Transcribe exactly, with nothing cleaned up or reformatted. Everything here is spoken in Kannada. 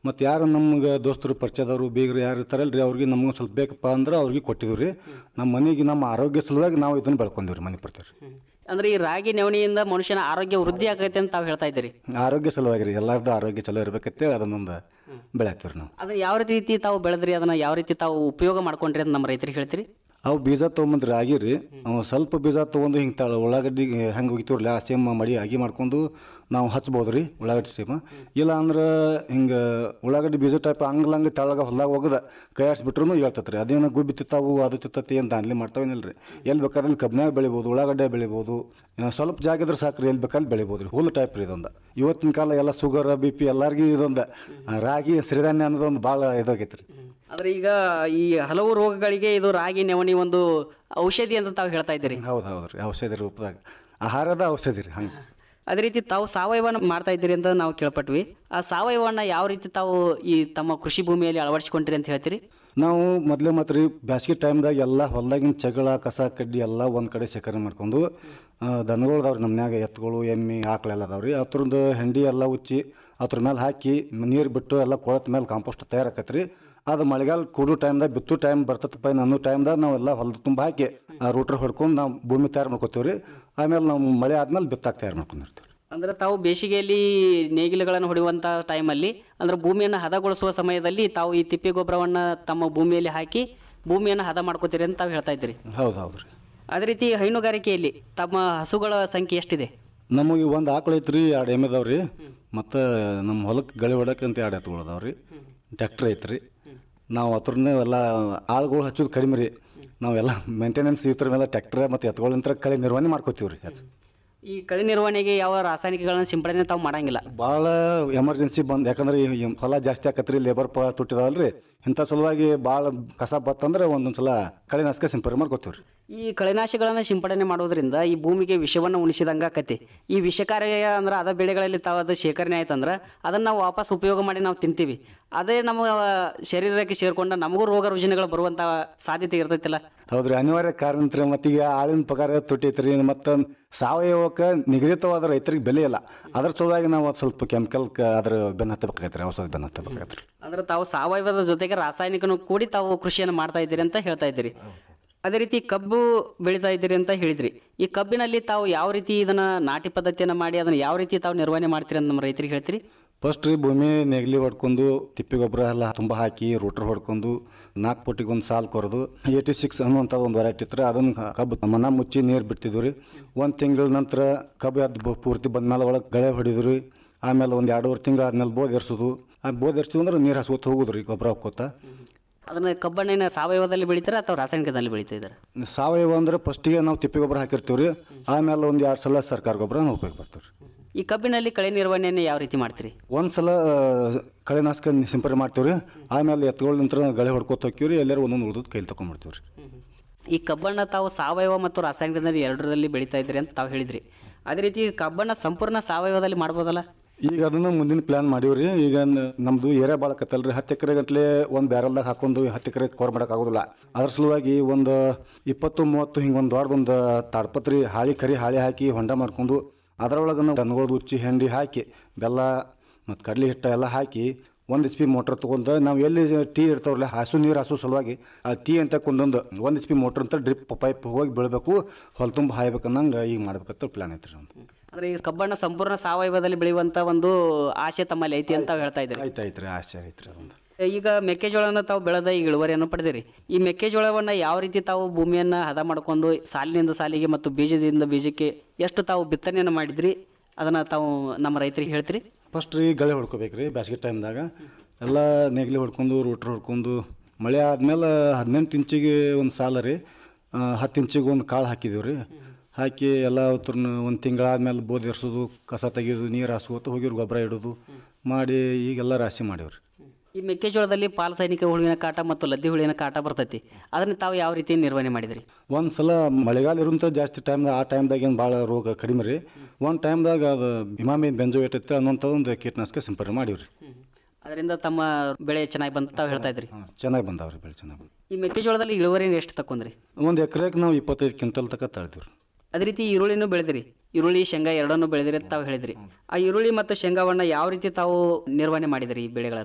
ಮತ್ತು ಯಾರು ನಮ್ಗೆ ದೋಸ್ತರು ಪರಿಚಯದವರು ಬೀಗರು ಯಾರು ಇರ್ತಾರಲ್ರಿ ಅವ್ರಿಗೆ ನಮ್ಗೆ ಸ್ವಲ್ಪ ಬೇಕಪ್ಪ ಅಂದ್ರೆ ಅವ್ರಿಗೆ ಕೊಟ್ಟಿದ್ದೀವಿ ರೀ. ನಮ್ಮ ಮನೆಗೆ ನಮ್ಮ ಆರೋಗ್ಯ ಸಲುವಾಗಿ ನಾವು ಇದನ್ನು ಬೆಳ್ಕೊಂಡೀವಿ ರೀ ಮನೆ ಪ್ರತಿ. ಅಂದ್ರೆ ಈ ರಾಗಿ ನವಣಿಯಿಂದ ಮನುಷ್ಯನ ಆರೋಗ್ಯ ವೃದ್ಧಿ ಆಗೈತೆ ಅಂತ ತಾವು ಹೇಳ್ತಾ ಇದ್ದೀರಿ. ಆರೋಗ್ಯ ಸಲುವಾಗಿ ರೀ, ಎಲ್ಲರದ್ದು ಆರೋಗ್ಯ ಚಲೋ ಇರಬೇಕಂತೆ ಅದನ್ನೊಂದು ಬೆಳೆಯಾಕ್ತೀವಿ ರೀ ನಾವು. ಅದನ್ನ ಯಾವ ರೀತಿ ತಾವು ಬೆಳೆದ್ರಿ, ಅದನ್ನ ಯಾವ ರೀತಿ ತಾವು ಉಪಯೋಗ ಮಾಡ್ಕೊಂಡ್ರಿ ಅಂತ ನಮ್ಮ ರೈತರಿಗೆ ಹೇಳ್ತೀರಿ? ಅವು ಬೀಜ ತೊಗೊಂಬಂದು ರಾಗಿ ರೀ, ಅವು ಸ್ವಲ್ಪ ಬೀಜ ತೊಗೊಂಡು ಹಿಂಗೆ ತಾಳ ಉಳ್ಳಾಗಡ್ಡಿ ಹೆಂಗೆ ಹೋಗಿತೀವ್ರಲ್ಲ ಆ ಸೇಮ್ ಮಡಿ ಆಗಿ ಮಾಡ್ಕೊಂಡು ನಾವು ಹಚ್ಬೋದು ರೀ ಉಳ್ಳಾಗಡ್ಡಿ ಸೇಮ. ಇಲ್ಲ ಅಂದ್ರೆ ಹಿಂಗೆ ಉಳ್ಳಾಗಡ್ಡಿ ಬೀಜ ಟೈಪ್ ಹಂಗ್ಲಂಗೆ ತೆಳಗ ಹೊಲ್ದಾಗ ಹೋಗದ ಕೈ ಆಡಿಸ್ಬಿಟ್ರು ಹೇಳ್ತೈತೆ ರೀ. ಅದೇನು ಗುಬ್ಬಿ ತಿತ್ತಾವು ಅದು ತಿತ್ತತಿ ಅಂತ ದಾನ್ಲಿ ಮಾಡ್ತಾವೇನಿಲ್ಲ ರೀ. ಎಲ್ಲಿ ಬೇಕಾದ್ರೆ ಇಲ್ಲಿ ಕಬ್ಬಿನಾಗ ಬೆಳಿಬೋದು, ಉಳ್ಳಾಗಡ್ಡೆ ಬೆಳಿಬೋದು, ಸ್ವಲ್ಪ ಜಾಗ ಇದ್ರೆ ಸಾಕು ರೀ, ಎಲ್ಲಿ ಬೇಕಾದ್ರೆ ಬೆಳಿಬೋದು ರೀ. ಹುಲ್ಲು ಟೈಪ್ ರೀ ಇದೊಂದು. ಇವತ್ತಿನ ಕಾಲ ಎಲ್ಲ ಶುಗರ್ ಬಿ ಪಿ ಎಲ್ಲರಿಗೂ ಇದೊಂದು ರಾಗಿ ಸಿರಿಧಾನ್ಯ ಅನ್ನೋದೊಂದು ಭಾಳ ಇದಾಗೈತೆ ರೀ. ಆದರೆ ಈಗ ಈ ಹಲವು ರೋಗಗಳಿಗೆ ಇದು ರಾಗಿ ನವಣಿ ಒಂದು ಔಷಧಿ ಅಂತ ತಾವು ಹೇಳ್ತಾ ಇದ್ದೀರಿ. ಹೌದು ಹೌದು ರೀ, ಔಷಧಿ ರೂಪದಾಗ ಆಹಾರದ ಔಷಧಿ ರೀ. ಹಂಗೆ ಅದೇ ರೀತಿ ತಾವು ಸಾವಯವನ ಮಾಡ್ತಾ ಇದ್ದೀರಿ ಅಂತ ನಾವು ಕೇಳ್ಪಟ್ವಿ. ಆ ಸಾವಯವನ್ನ ಯಾವ ರೀತಿ ತಾವು ಈ ತಮ್ಮ ಕೃಷಿ ಭೂಮಿಯಲ್ಲಿ ಅಳವಡಿಸ್ಕೊಂಡ್ರಿ ಅಂತ ಹೇಳ್ತೀರಿ? ನಾವು ಮೊದಲೇ ಮತ್ತು ರೀ ಬ್ಯಾಸಿಗೆ ಟೈಮ್ದಾಗ ಎಲ್ಲ ಹೊಲ್ದಾಗಿನ ಜಗಳ ಕಸ ಕಡ್ಡಿ ಎಲ್ಲ ಒಂದು ಕಡೆ ಶೇಖರಣೆ ಮಾಡ್ಕೊಂಡು ದನಗಳು ಅದಾವ್ರಿ ನಮ್ಮ ಮನ್ಯಾಗ, ಎತ್ತುಗಳು ಎಮ್ಮೆ ಆಕಳೆಲ್ಲ ಅದಾವ್ರಿ. ಅದ್ರದ್ದು ಹೆಂಡಿ ಎಲ್ಲ ಉಚ್ಚಿ ಅದ್ರ ಮೇಲೆ ಹಾಕಿ ನೀರು ಬಿಟ್ಟು ಎಲ್ಲ ಕೊಳತ ಮೇಲೆ ಕಾಂಪೋಸ್ಟ್ ತಯಾರಾಕತ್ರಿ. ಅದು ಮಳೆಗಾಲ ಕೂಡೋ ಟೈಮ್ದಾಗ ಬಿತ್ತು ಟೈಮ್ ಬರ್ತದಪ್ಪ ಅನ್ನೋ ಟೈಮ್ದಾಗ ನಾವೆಲ್ಲ ಹೊಲದ ತುಂಬ ಹಾಕಿ ಆ ರೂಟ್ರ್ ಹೊಡ್ಕೊಂಡು ನಾವು ಭೂಮಿ ತಯಾರು ಮಾಡ್ಕೊತೀವಿ ರೀ. ಆಮೇಲೆ ನಾವು ಮಳೆ ಆದ್ಮೇಲೆ ಬಿತ್ತಾಕ ತಯಾರು ಮಾಡ್ಕೊಂಡಿರ್ತೀವಿ. ಅಂದ್ರೆ ತಾವು ಬೇಸಿಗೆಯಲ್ಲಿ ನೇಗಿಲುಗಳನ್ನು ಹೊಡೆಯುವಂಥ ಟೈಮಲ್ಲಿ ಅಂದ್ರೆ ಭೂಮಿಯನ್ನು ಹದಗೊಳಿಸುವ ಸಮಯದಲ್ಲಿ ತಾವು ಈ ತಿಪ್ಪೆ ಗೊಬ್ಬರವನ್ನು ತಮ್ಮ ಭೂಮಿಯಲ್ಲಿ ಹಾಕಿ ಭೂಮಿಯನ್ನು ಹದ ಮಾಡ್ಕೋತೀರಿ ಅಂತ ತಾವು ಹೇಳ್ತಾ ಇದ್ದೀರಿ. ಹೌದು ಹೌದು ರೀ. ಅದೇ ರೀತಿ ಹೈನುಗಾರಿಕೆಯಲ್ಲಿ ತಮ್ಮ ಹಸುಗಳ ಸಂಖ್ಯೆ ಎಷ್ಟಿದೆ? ನಮಗೆ ಒಂದು ಆಕಳು ಐತ್ರಿ, ಎರಡು ಎಮ್ಮೆ ಅದಾವ ರೀ. ಮತ್ತು ನಮ್ಮ ಹೊಲಕ್ಕೆ ಗಳೆ ಹೊಡಕ್ಕೆ ಅಂತ ಎರಡು ಎತ್ತುಗಳು ಅದಾವ ರೀ. ಟ್ಯಾಕ್ಟ್ರ್ ಐತ್ರಿ. ನಾವು ಅದ್ರನ್ನೇ ಎಲ್ಲ ಆಳುಗಳು ಹಚ್ಚೋದು ಕಡಿಮೆ ರೀ. ನಾವೆಲ್ಲ ಮೇಂಟೆನೆನ್ಸ್ ಇದ್ರ ಮೇಲೆ ಟ್ಯಾಕ್ಟ್ರ್ ಮತ್ತು ಎತ್ತುಗಳಿಂದ ಕಳೆ ನಿರ್ವಹಣೆ ಮಾಡ್ಕೋತೀವಿ ರೀ. ಈ ಕಳೆ ನಿರ್ವಹಣೆಗೆ ಯಾವ ರಾಸಾಯನಿಕಗಳನ್ನ ಸಿಂಪಡಣೆ ತಾವು ಮಾಡಂಗಿಲ್ಲ? ಭಾಳ ಎಮರ್ಜೆನ್ಸಿ ಬಂದು, ಯಾಕಂದ್ರೆ ಈ ಹೊಲ ಜಾಸ್ತಿ ಆಕತ್ರಿ, ಲೇಬರ್ ಪ ತುಟ್ಟಿದಾವಲ್ಲ ರೀ. ಇಂಥ ಸಲುವಾಗಿ ಭಾಳ ಕಸ ಬತ್ತಂದ್ರೆ ಒಂದೊಂದು ಸಲ ಕಳೆನಾಶಕ ಸಿಂಪಡಣೆ ಮಾಡ್ಕೋತೀವಿ ರೀ. ಈ ಕಳೆನಾಶಕಗಳನ್ನು ಸಿಂಪಡಣೆ ಮಾಡೋದ್ರಿಂದ ಈ ಭೂಮಿಗೆ ವಿಷವನ್ನು ಉಣಿಸಿದಂಗೆ ಆಕತಿ. ಈ ವಿಷಕಾರ್ಯ ಅಂದ್ರೆ ಅದ ಬೆಳೆಗಳಲ್ಲಿ ತಾವು ಅದು ಶೇಖರಣೆ ಆಯ್ತಂದ್ರೆ ಅದನ್ನು ನಾವು ವಾಪಸ್ ಉಪಯೋಗ ಮಾಡಿ ನಾವು ತಿಂತೀವಿ. ಅದೇ ನಮ್ಮ ಶರೀರಕ್ಕೆ ಸೇರಿಕೊಂಡ ನಮಗೂ ರೋಗ ರುಜಿನಗಳು ಬರುವಂಥ ಸಾಧ್ಯತೆ ಇರ್ತೈತಿಲ್ಲ? ಹೌದ್ರಿ, ಅನಿವಾರ್ಯ ಕಾರಣ ರೀ. ಮತ್ತು ಈಗ ಆಳಿನ ಪಗಾರ ತುಟ್ಟೈತ್ರಿ. ಮತ್ತು ಸಾವಯವಕ್ಕೆ ನಿಗದಿತವಾದ ರೈತರಿಗೆ ಬೆಲೆ ಇಲ್ಲ. ಅದ್ರ ಸಲುವಾಗಿ ನಾವು ಸ್ವಲ್ಪ ಕೆಮಿಕಲ್ ಅದ್ರ ಬೆನ್ನ ಹತ್ತಬೇಕಾಗೈತೆ ರೀ, ಔಷಧ ಬೆನ್ನ ಹತ್ತಬೇಕಾಗೈತೆ ರೀ. ಅಂದ್ರೆ ತಾವು ಸಾವಯವದ ಜೊತೆಗೆ ರಾಸಾಯನಿಕನು ಕೂಡಿ ತಾವು ಕೃಷಿಯನ್ನು ಮಾಡ್ತಾ ಇದ್ದೀರಿ ಅಂತ ಹೇಳ್ತಾ ಇದ್ದೀರಿ. ಅದೇ ರೀತಿ ಕಬ್ಬು ಬೆಳೀತಾ ಇದ್ದೀರಿ ಅಂತ ಹೇಳಿದ್ರಿ. ಈ ಕಬ್ಬಿನಲ್ಲಿ ತಾವು ಯಾವ ರೀತಿ ಇದನ್ನ ನಾಟಿ ಪದ್ಧತಿಯನ್ನು ಮಾಡಿ ಅದನ್ನು ಯಾವ ರೀತಿ ತಾವು ನಿರ್ವಹಣೆ ಮಾಡ್ತೀರಿ ಅಂತ ನಮ್ಮ ರೈತರಿಗೆ ಹೇಳ್ತೀರಿ? ಫಸ್ಟ್ ರೀ ಭೂಮಿ ನೆಗಲಿ ಹೊಡ್ಕೊಂಡು ತಿಪ್ಪೆ ಗೊಬ್ಬರ ಎಲ್ಲ ತುಂಬ ಹಾಕಿ ರೂಟ್ರ್ ಹೊಡ್ಕೊಂಡು ನಾಲ್ಕು ಪುಟ್ಟಿಗೆ ಒಂದು ಸಾಲು ಕೊರೆದು ಏಯ್ಟಿ ಸಿಕ್ಸ್ ಅನ್ನುವಂಥ ಒಂದು ವೆರೈಟಿ ಇತ್ತು. ಅದನ್ನು ಕಬ್ಬು ಮನ ಮುಚ್ಚಿ ನೀರು ಬಿಡ್ತಿದ್ವಿ ರೀ. ಒಂದು ತಿಂಗಳ ನಂತರ ಕಬ್ಬು ಅದು ಪೂರ್ತಿ ಬಂದ್ಮೇಲೆ ಒಳಗೆ ಗಳೆ ಹೊಡಿದ್ವಿ ರೀ. ಆಮೇಲೆ ಒಂದು ಎರಡೂವರೆ ತಿಂಗಳು ಆದ್ಮೇಲೆ ಬೋದ್ ಎರ್ಸೋದು. ಆ ಬೋದ್ ಎರ್ಸಿದ್ವಿ ಅಂದ್ರೆ ನೀರು ಹಸ್ಕೋತ ಹೋಗೋದು ರೀ, ಗೊಬ್ಬರ ಹಾಕೋತ. ಅದನ್ನ ಕಬ್ಬಣ್ಣಿನ ಸಾವಯವದಲ್ಲಿ ಬೆಳಿತಾರೆ ಅಥವಾ ರಾಸಾಯನಿಕದಲ್ಲಿ ಬೆಳೀತಾ ಇದ್ದಾರೆ? ಸಾವಯವ ಅಂದ್ರೆ ಫಸ್ಟಿಗೆ ನಾವು ತಿಪ್ಪೆ ಗೊಬ್ಬರ ಹಾಕಿರ್ತೀವಿ ರೀ. ಆಮೇಲೆ ಒಂದು ಎರಡು ಸಲ ಸರ್ಕಾರ ಗೊಬ್ಬರ ನಾವು ಉಪಯೋಗ ಬರ್ತೀವಿ ರೀ. ಈ ಕಬ್ಬಿನಲ್ಲಿ ಕಳೆ ನಿರ್ವಹಣೆಯನ್ನು ಯಾವ ರೀತಿ ಮಾಡ್ತೀರಿ? ಒಂದು ಸಲ ಕಳೆನಾಶಕ ಸಿಂಪಡಣೆ ಮಾಡ್ತೀವಿ ರೀ. ಆಮೇಲೆ ಎತ್ತುಗಳ ನಂತರ ಗಳೆ ಹೊಡ್ಕೋತ ಹೋಗ್ತೀವಿ ರೀ. ಎಲ್ಲರೂ ಒಂದೊಂದು ಉಳಿದು ಕೈಲಿ ತಗೊಂಡ್ಬಿಡ್ತೀವಿ ರೀ. ಈ ಕಬ್ಬಣ್ಣ ತಾವು ಸಾವಯವ ಮತ್ತು ರಾಸಾಯನಿಕದಲ್ಲಿ ಎರಡರಲ್ಲಿ ಬೆಳೀತಾ ಇದ್ದೀರಿ ಅಂತ ತಾವು ಹೇಳಿದ್ರಿ. ಅದೇ ರೀತಿ ಕಬ್ಬಣ್ಣ ಸಂಪೂರ್ಣ ಸಾವಯವದಲ್ಲಿ ಮಾಡ್ಬೋದಲ್ಲ? ಈಗ ಅದನ್ನು ಮುಂದಿನ ಪ್ಲ್ಯಾನ್ ಮಾಡೀವಿ ರೀ. ಈಗ ನಮ್ಮದು ಏರಿಯಾ ಭಾಳ ಕತ್ತಲ್ಲ ರೀ. ಹತ್ತು ಎಕರೆ ಗಂಟ್ಲೆ ಒಂದು ಬ್ಯಾರಲ್ದಾಗ ಹಾಕೊಂಡು ಹತ್ತು ಎಕರೆ ಕವರ್ ಮಾಡೋಕ್ಕಾಗೋದಿಲ್ಲ. ಅದ್ರ ಸಲುವಾಗಿ ಒಂದು ಇಪ್ಪತ್ತು ಮೂವತ್ತು ಹಿಂಗೆ ಒಂದು ದೊಡ್ಡದೊಂದು ತಾಡ್ಪತ್ರಿ ಹಾಳಿ ಕರಿ ಹಾಳಿ ಹಾಕಿ ಹೊಂಡ ಮಾಡ್ಕೊಂಡು ಅದರೊಳಗೆ ದನಗಳು ಉಚ್ಚಿ ಹೆಂಡಿ ಹಾಕಿ ಬೆಲ್ಲ ಮತ್ತು ಕಡಲೆ ಹಿಟ್ಟು ಎಲ್ಲ ಹಾಕಿ ಒಂದು ಎಚ್ ಪಿ ಮೋಟ್ರ್ ತೊಗೊಂಡು ನಾವು ಎಲ್ಲಿ ಟೀ ಇರ್ತಾವ್ರಲ್ಲ ಹಸು ನೀರು ಹಸು ಸಲುವಾಗಿ ಆ ಟೀ ಅಂತ ಕೊಂದೊಂದು ಒಂದು ಎಚ್ ಪಿ ಮೋಟ್ರ್ ಅಂತ ಡ್ರಿಪ್ ಪೈಪ್ ಹೋಗಿ ಬೀಳಬೇಕು, ಹೊಲ ತುಂಬ ಹಾಯ್ಬೇಕು ಅನ್ನಂಗೆ ಈಗ ಮಾಡ್ಬೇಕಂತ ಪ್ಲ್ಯಾನ್ ಐತ್ರಿ ನಮ್ದು. ಅಂದರೆ ಈ ಕಬ್ಬಣ್ಣ ಸಂಪೂರ್ಣ ಸಾವಯವದಲ್ಲಿ ಬೆಳೆಯುವಂಥ ಒಂದು ಆಸೆ ತಮ್ಮಲ್ಲಿ ಐತಿ ಅಂತ ಹೇಳ್ತಾ ಇದ್ದಾರೆ. ಆಯ್ತು ಐತ್ರಿ, ಆಸೆ ಐತ್ರಿ ಅದೊಂದು. ಈಗ ಮೆಕ್ಕೆಜೋಳನ ತಾವು ಬೆಳೆದ ಈಗ ಇಳುವರಿಯನ್ನು ಪಡೆದಿರಿ. ಈ ಮೆಕ್ಕೆಜೋಳವನ್ನು ಯಾವ ರೀತಿ ತಾವು ಭೂಮಿಯನ್ನು ಹದ ಮಾಡಿಕೊಂಡು ಸಾಲಿನಿಂದ ಸಾಲಿಗೆ ಮತ್ತು ಬೀಜದಿಂದ ಬೀಜಕ್ಕೆ ಎಷ್ಟು ತಾವು ಬಿತ್ತನೆಯನ್ನು ಮಾಡಿದ್ರಿ ಅದನ್ನು ತಾವು ನಮ್ಮ ರೈತರಿಗೆ ಹೇಳ್ತೀರಿ? ಫಸ್ಟ್ ರೀ ಗಳೆ ಹೊಡ್ಕೋಬೇಕು ರೀ. ಬ್ಯಾಸಿಗೆ ಟೈಮ್ದಾಗ ಎಲ್ಲ ನೆಗಲಿ ಹೊಡ್ಕೊಂಡು ರೂಟ್ರ್ ಹೊಡ್ಕೊಂಡು ಮಳೆ ಆದ್ಮೇಲೆ ಹದಿನೆಂಟು ಇಂಚಿಗೆ ಒಂದು ಸಾಲ ರೀ, ಹತ್ತು ಇಂಚಿಗೆ ಒಂದು ಕಾಳು ಹಾಕಿದ್ದೀವಿ ರೀ. ಹಾಕಿ ಎಲ್ಲ ಅವ್ರನ್ನ ಒಂದು ತಿಂಗಳಾದ್ಮೇಲೆ ಬೋದ್ ಎರ್ಸೋದು, ಕಸ ತೆಗೆಯೋದು, ನೀರು ಹಾಸ್ಕೋತ ಹೋಗಿರು ಗೊಬ್ಬರ ಇಡೋದು ಮಾಡಿ ಈಗೆಲ್ಲ ರಾಶಿ ಮಾಡೀವ್ರಿ. ಈ ಮೆಕ್ಕೆಜೋಳದಲ್ಲಿ ಪಾಲಸೈನಿಕ ಹುಳುವಿನ ಕಾಟ ಮತ್ತು ಲದ್ದಿ ಹುಳುವಿನ ಕಾಟ ಬರ್ತೈತಿ, ಅದನ್ನು ತಾವು ಯಾವ ರೀತಿ ನಿರ್ವಹಣೆ ಮಾಡಿದ್ರಿ? ಒಂದು ಸಲ ಮಳೆಗಾಲ ಇರುವಂಥ ಜಾಸ್ತಿ ಟೈಮ್ದಾಗ ಆ ಟೈಮ್ದಾಗ ಏನು ಭಾಳ ರೋಗ ಕಡಿಮೆ ರೀ. ಒಂದು ಟೈಮ್ದಾಗ ಅದು ಇಮಾಮಿ ಬೆಂಜೋಯೇಟ್ ಇತ್ತು ಅನ್ನೋಂಥ ಒಂದು ಕೀಟನಾಶಕ ಸಿಂಪಡಣೆ ಮಾಡೀವ್ರಿ. ಅದರಿಂದ ತಮ್ಮ ಬೆಳೆ ಚೆನ್ನಾಗಿ ಬಂತ ತಾವು ಹೇಳ್ತಾ ಇದ್ರಿ? ಚೆನ್ನಾಗಿ ಬಂದಾವ್ರಿ, ಬೆಳೆ ಚೆನ್ನಾಗಿ ಬಂದು. ಈ ಮೆಕ್ಕೆಜೋಳದಲ್ಲಿ ಇಳುವರಿ ಎಷ್ಟು ತಕೊಂಡ್ರಿ? ಒಂದು ಎಕರೆಗೆ ನಾವು ಇಪ್ಪತ್ತೈದು ಕ್ವಿಂಟಲ್ ತನಕ ತಳ್ತೀವ್ರಿ. ಅದೇ ರೀತಿ ಈರುಳ್ಳಿನೂ ಬೆಳೆದಿರಿ, ಈರುಳ್ಳಿ ಶೇಂಗಾ ಎರಡನ್ನೂ ಬೆಳೆದಿರಿ ಅಂತ ತಾವು ಹೇಳಿದ್ರಿ. ಆ ಈರುಳ್ಳಿ ಮತ್ತು ಶೇಂಗಾವನ್ನ ಯಾವ ರೀತಿ ತಾವು ನಿರ್ವಹಣೆ ಮಾಡಿದ್ರಿ ಈ ಬೆಳೆಗಳನ್ನು?